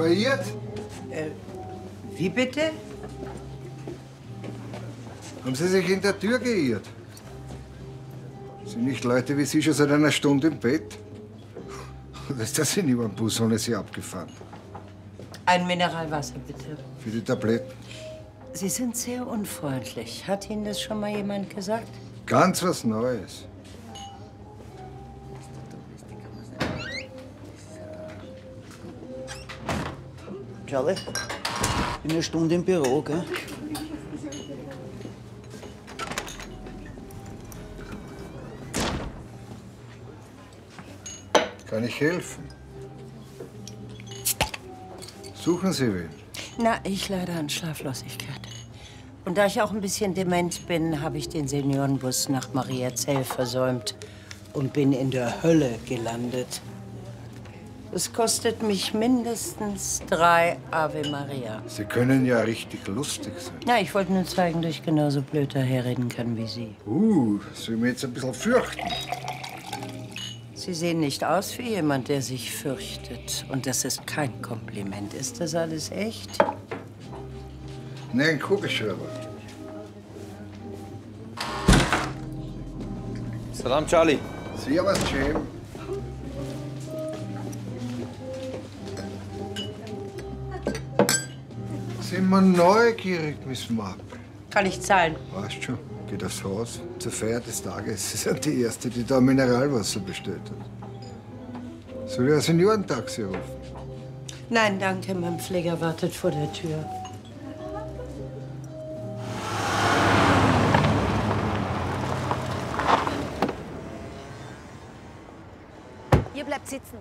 Verirrt? Wie bitte? Haben Sie sich in der Tür geirrt? Sind nicht Leute wie Sie schon seit einer Stunde im Bett? Oder ist das in über den Bus ohne Sie abgefahren? Ein Mineralwasser, bitte. Für die Tabletten? Sie sind sehr unfreundlich. Hat Ihnen das schon mal jemand gesagt? Ganz was Neues. Charlie, bin eine Stunde im Büro, gell? Kann ich helfen? Suchen Sie wen? Na, ich leide an Schlaflosigkeit. Und da ich auch ein bisschen dement bin, habe ich den Seniorenbus nach Mariazell versäumt und bin in der Hölle gelandet. Es kostet mich mindestens 3 Ave Maria. Sie können ja richtig lustig sein. Na, ich wollte nur zeigen, dass ich genauso blöd daherreden kann wie Sie. soll ich mich jetzt ein bisschen fürchten? Sie sehen nicht aus wie jemand, der sich fürchtet. Und das ist kein Kompliment. Ist das alles echt? Nein, Kugelschreiber. Salam, Charlie. Servus, Jim. Sind wir neugierig, Miss Marple? Kann ich zahlen? Weißt schon, geht aufs Haus. Zur Feier des Tages. Sie sind die Erste, die da Mineralwasser bestellt hat. Soll ich ein Seniorentaxi rufen? Nein, danke. Mein Pfleger wartet vor der Tür. Ihr bleibt sitzen.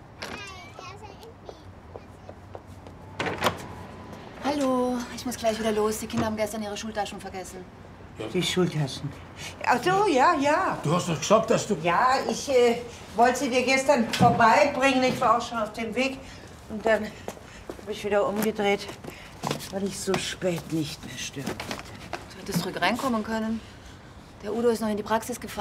Hallo, ich muss gleich wieder los. Die Kinder haben gestern ihre Schultaschen vergessen. Die Schultaschen. Ach so, ja. Du hast doch gesagt, dass du... Ja, ich wollte sie dir gestern vorbeibringen. Ich war auch schon auf dem Weg. Und dann habe ich wieder umgedreht, weil ich so spät nicht mehr stören konnte. Du hättest zurück reinkommen können. Der Udo ist noch in die Praxis gefahren.